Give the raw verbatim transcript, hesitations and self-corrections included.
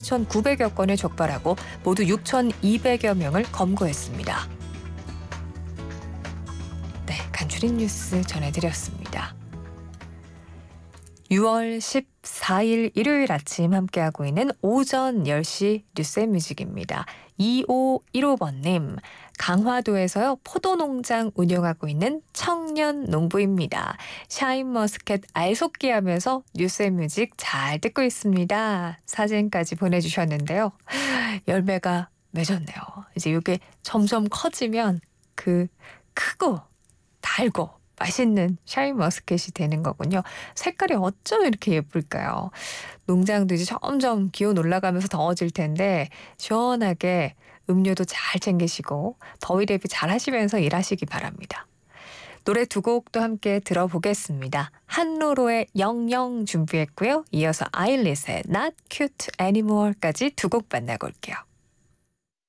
천구백여 건을 적발하고 모두 육천이백여 명을 검거했습니다. 네, 간추린 뉴스 전해드렸습니다. 유월 십사일 일요일 아침 함께하고 있는 오전 열 시 뉴스앤뮤직입니다. 이오일오번님, 강화도에서요 포도농장 운영하고 있는 청년 농부입니다. 샤인머스켓 알속기 하면서 뉴스앤뮤직 잘 듣고 있습니다. 사진까지 보내주셨는데요. 열매가 맺었네요. 이제 이게 점점 커지면 그 크고 달고 맛있는 샤인머스켓이 되는 거군요. 색깔이 어쩜 이렇게 예쁠까요? 농장도 이제 점점 기온 올라가면서 더워질 텐데 시원하게 음료도 잘 챙기시고 더위 대비 잘 하시면서 일하시기 바랍니다. 노래 두 곡도 함께 들어보겠습니다. 한로로의 영영 준비했고요. 이어서 아일릿의 Not Cute Anymore까지 두 곡 만나고 올게요.